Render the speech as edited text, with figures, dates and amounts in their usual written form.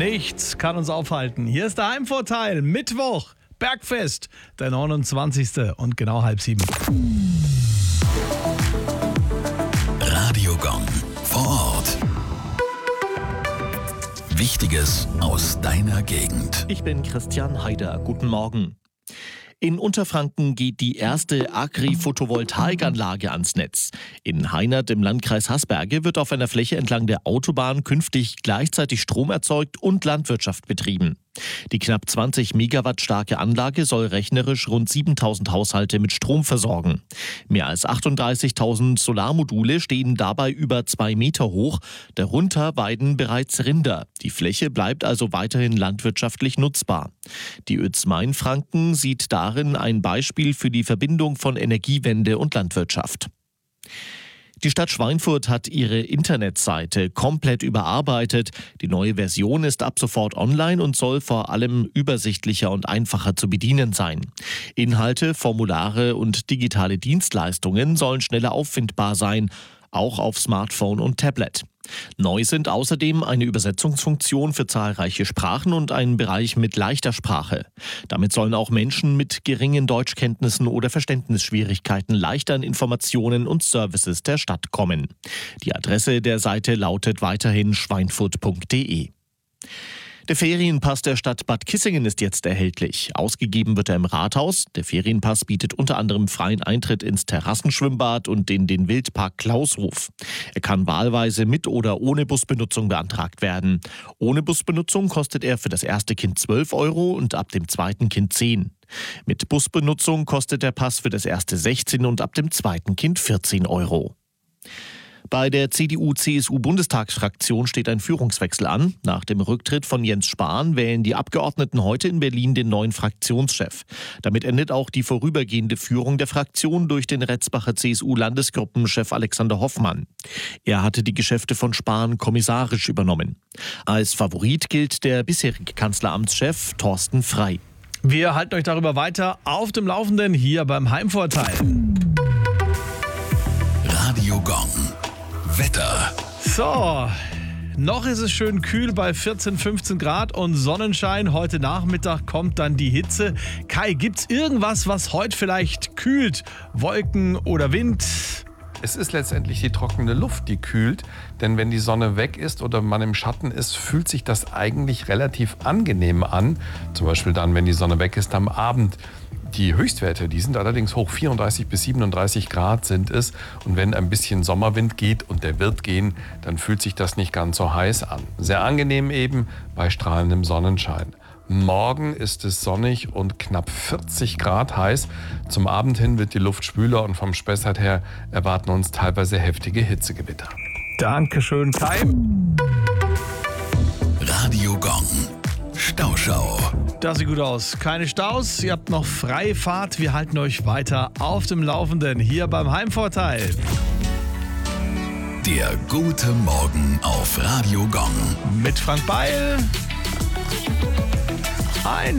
Nichts kann uns aufhalten. Hier ist der Heimvorteil. Mittwoch, Bergfest, der 29. und genau 6:30. Radiogong vor Ort. Wichtiges aus deiner Gegend. Ich bin Christian Haider. Guten Morgen. In Unterfranken geht die erste Agri-Photovoltaikanlage ans Netz. In Heinert im Landkreis Haßberge wird auf einer Fläche entlang der Autobahn künftig gleichzeitig Strom erzeugt und Landwirtschaft betrieben. Die knapp 20 Megawatt starke Anlage soll rechnerisch rund 7.000 Haushalte mit Strom versorgen. Mehr als 38.000 Solarmodule stehen dabei über 2 Meter hoch. Darunter weiden bereits Rinder. Die Fläche bleibt also weiterhin landwirtschaftlich nutzbar. Die ÖZ Mainfranken sieht darin ein Beispiel für die Verbindung von Energiewende und Landwirtschaft. Die Stadt Schweinfurt hat ihre Internetseite komplett überarbeitet. Die neue Version ist ab sofort online und soll vor allem übersichtlicher und einfacher zu bedienen sein. Inhalte, Formulare und digitale Dienstleistungen sollen schneller auffindbar sein, auch auf Smartphone und Tablet. Neu sind außerdem eine Übersetzungsfunktion für zahlreiche Sprachen und ein Bereich mit leichter Sprache. Damit sollen auch Menschen mit geringen Deutschkenntnissen oder Verständnisschwierigkeiten leichter an Informationen und Services der Stadt kommen. Die Adresse der Seite lautet weiterhin schweinfurt.de. Der Ferienpass der Stadt Bad Kissingen ist jetzt erhältlich. Ausgegeben wird er im Rathaus. Der Ferienpass bietet unter anderem freien Eintritt ins Terrassenschwimmbad und in den Wildpark Klaushof. Er kann wahlweise mit oder ohne Busbenutzung beantragt werden. Ohne Busbenutzung kostet er für das erste Kind 12 Euro und ab dem zweiten Kind 10. Mit Busbenutzung kostet der Pass für das erste 16 und ab dem zweiten Kind 14 Euro. Bei der CDU-CSU-Bundestagsfraktion steht ein Führungswechsel an. Nach dem Rücktritt von Jens Spahn wählen die Abgeordneten heute in Berlin den neuen Fraktionschef. Damit endet auch die vorübergehende Führung der Fraktion durch den Retzbacher CSU-Landesgruppenchef Alexander Hoffmann. Er hatte die Geschäfte von Spahn kommissarisch übernommen. Als Favorit gilt der bisherige Kanzleramtschef Thorsten Frey. Wir halten euch darüber weiter auf dem Laufenden hier beim Heimvorteil. Radiogong. Wetter. So, noch ist es schön kühl bei 14, 15 Grad und Sonnenschein. Heute Nachmittag kommt dann die Hitze. Kai, gibt's irgendwas, was heute vielleicht kühlt? Wolken oder Wind? Es ist letztendlich die trockene Luft, die kühlt. Denn wenn die Sonne weg ist oder man im Schatten ist, fühlt sich das eigentlich relativ angenehm an. Zum Beispiel dann, wenn die Sonne weg ist am Abend. Die Höchstwerte, die sind allerdings hoch, 34 bis 37 Grad sind es. Und wenn ein bisschen Sommerwind geht, und der wird gehen, dann fühlt sich das nicht ganz so heiß an. Sehr angenehm eben bei strahlendem Sonnenschein. Morgen ist es sonnig und knapp 40 Grad heiß. Zum Abend hin wird die Luft schwüler und vom Spessart her erwarten uns teilweise heftige Hitzegewitter. Dankeschön, Kai. Radiogong. Stauschau. Das sieht gut aus. Keine Staus, ihr habt noch freie Fahrt. Wir halten euch weiter auf dem Laufenden hier beim Heimvorteil. Der gute Morgen auf Radiogong. Mit Frank Beil. Ein